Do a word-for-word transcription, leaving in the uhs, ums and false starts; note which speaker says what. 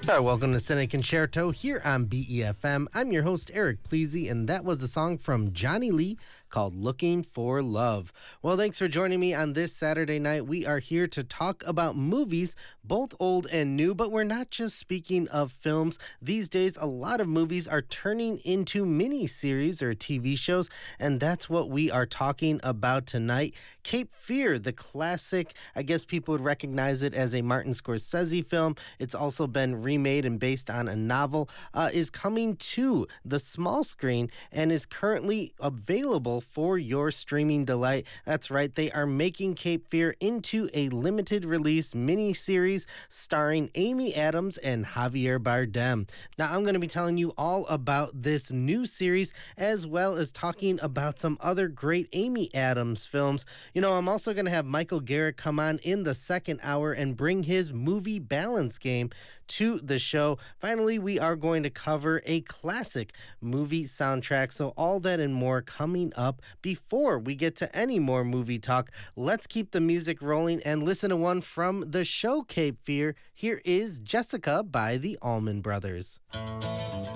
Speaker 1: Hi, welcome to Cine Concerto here on B E F M. I'm your host, Eric Pleasy, and that was a song from Johnny Lee called Looking for Love. Well, thanks for joining me on this Saturday night. We are here to talk about movies, both old and new, but we're not just speaking of films. These days, a lot of movies are turning into mini-series or T V shows, and that's what we are talking about tonight. Cape Fear, the classic, I guess people would recognize it as a Martin Scorsese film. It's also been remade and based on a novel, uh, is coming to the small screen and is currently available for your streaming delight. That's right, they are making Cape Fear into a limited release mini-series starring Amy Adams and Javier Bardem. Now, I'm going to be telling you all about this new series as well as talking about some other great Amy Adams films. You know, I'm also going to have Michael Garrett come on in the second hour and bring his movie balance game to the show. Finally, we are going to cover a classic movie soundtrack. So all that and more coming up. Before we get to any more movie talk, let's keep the music rolling and listen to one from the show Cape Fear. Here is Jessica by the Allman Brothers.